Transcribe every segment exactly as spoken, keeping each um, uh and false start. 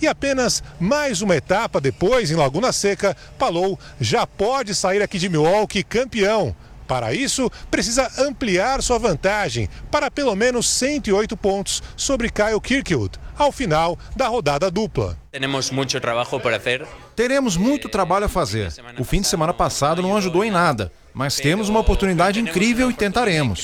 E apenas mais uma etapa depois, em Laguna Seca, Palou já pode sair aqui de Milwaukee campeão. Para isso, precisa ampliar sua vantagem para pelo menos cento e oito pontos sobre Kyle Kirkwood, ao final da rodada dupla. Temos muito trabalho para fazer. Teremos muito trabalho a fazer. O fim de semana passado não ajudou em nada, mas temos uma oportunidade incrível e tentaremos.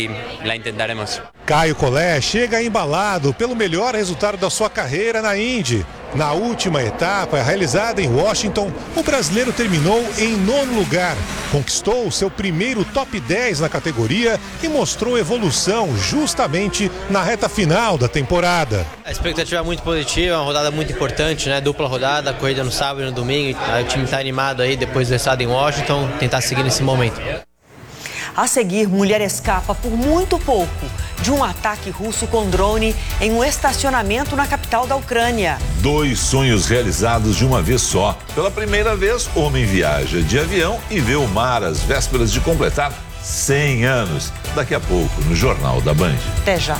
Caio Collet chega embalado pelo melhor resultado da sua carreira na Indy. Na última etapa, realizada em Washington, o brasileiro terminou em nono lugar. Conquistou seu primeiro top dez na categoria e mostrou evolução justamente na reta final da temporada. A expectativa é muito positiva, uma rodada muito importante, né? Dupla rodada, corrida no sábado e no domingo. O time está animado aí depois do estado em Washington, tentar seguir nesse momento. A seguir, mulher escapa por muito pouco de um ataque russo com drone em um estacionamento na capital da Ucrânia. Dois sonhos realizados de uma vez só. Pela primeira vez, homem viaja de avião e vê o mar às vésperas de completar cem anos. Daqui a pouco, no Jornal da Band. Até já.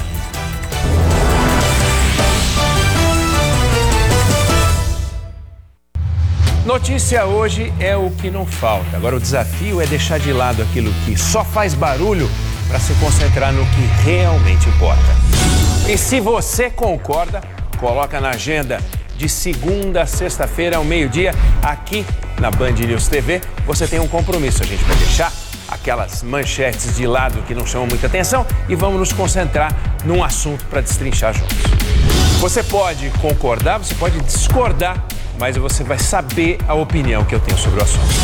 Notícia hoje é o que não falta. Agora o desafio é deixar de lado aquilo que só faz barulho para se concentrar no que realmente importa. E se você concorda, coloca na agenda de segunda a sexta-feira ao meio-dia, aqui na Band News T V. Você tem um compromisso, a gente vai deixar aquelas manchetes de lado que não chamam muita atenção e vamos nos concentrar num assunto para destrinchar juntos. Você pode concordar, você pode discordar, mas você vai saber a opinião que eu tenho sobre o assunto.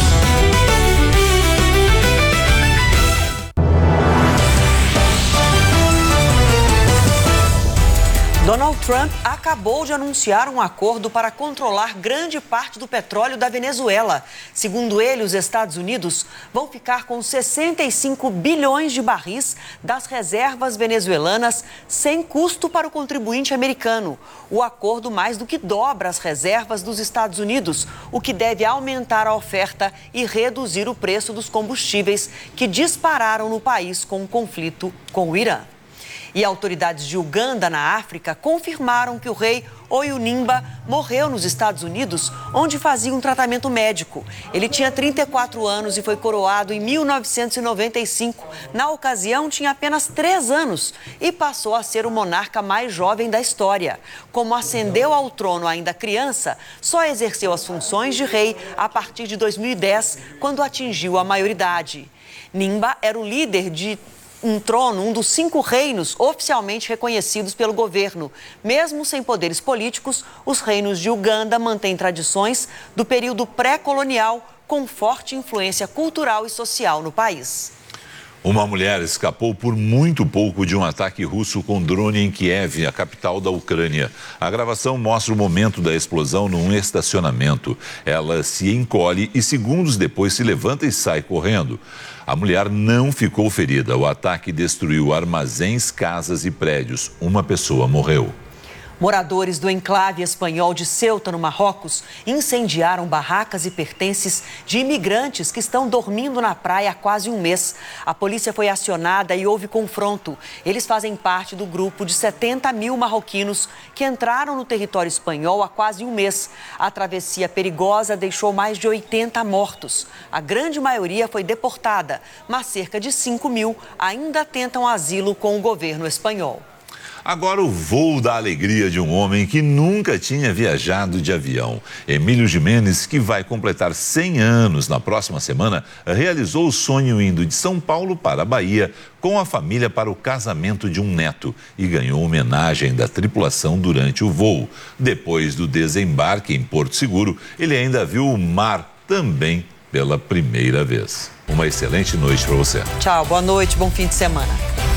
Donald Trump acabou de anunciar um acordo para controlar grande parte do petróleo da Venezuela. Segundo ele, os Estados Unidos vão ficar com sessenta e cinco bilhões de barris das reservas venezuelanas sem custo para o contribuinte americano. O acordo mais do que dobra as reservas dos Estados Unidos, o que deve aumentar a oferta e reduzir o preço dos combustíveis que dispararam no país com o conflito com o Irã. E autoridades de Uganda, na África, confirmaram que o rei Oyunimba morreu nos Estados Unidos, onde fazia um tratamento médico. Ele tinha trinta e quatro anos e foi coroado em mil novecentos e noventa e cinco. Na ocasião, tinha apenas três anos e passou a ser o monarca mais jovem da história. Como ascendeu ao trono ainda criança, só exerceu as funções de rei a partir de dois mil e dez, quando atingiu a maioridade. Nimba era o líder de um trono, um dos cinco reinos oficialmente reconhecidos pelo governo. Mesmo sem poderes políticos, os reinos de Uganda mantêm tradições do período pré-colonial com forte influência cultural e social no país. Uma mulher escapou por muito pouco de um ataque russo com drone em Kiev, a capital da Ucrânia. A gravação mostra o momento da explosão num estacionamento. Ela se encolhe e segundos depois se levanta e sai correndo. A mulher não ficou ferida. O ataque destruiu armazéns, casas e prédios. Uma pessoa morreu. Moradores do enclave espanhol de Ceuta, no Marrocos, incendiaram barracas e pertences de imigrantes que estão dormindo na praia há quase um mês. A polícia foi acionada e houve confronto. Eles fazem parte do grupo de setenta mil marroquinos que entraram no território espanhol há quase um mês. A travessia perigosa deixou mais de oitenta mortos. A grande maioria foi deportada, mas cerca de cinco mil ainda tentam asilo com o governo espanhol. Agora o voo da alegria de um homem que nunca tinha viajado de avião. Emílio Gimenez, que vai completar cem anos na próxima semana, realizou o sonho indo de São Paulo para a Bahia com a família para o casamento de um neto e ganhou homenagem da tripulação durante o voo. Depois do desembarque em Porto Seguro, ele ainda viu o mar também pela primeira vez. Uma excelente noite para você. Tchau, boa noite, bom fim de semana.